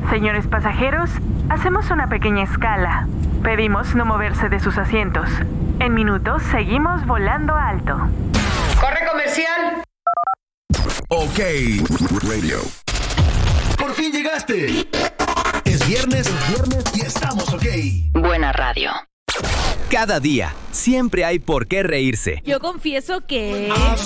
Señores pasajeros, hacemos una pequeña escala. Pedimos no moverse de sus asientos. En minutos seguimos volando alto. ¡Corre comercial! OK Radio. Por fin llegaste. Es viernes y estamos OK. Buena radio. Cada día, siempre hay por qué reírse. Yo confieso que...